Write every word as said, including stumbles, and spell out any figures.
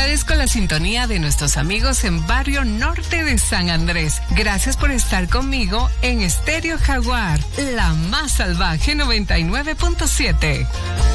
Agradezco la sintonía de nuestros amigos en Barrio Norte de San Andrés. Gracias por estar conmigo en Estéreo Jaguar, la más salvaje noventa y nueve punto siete.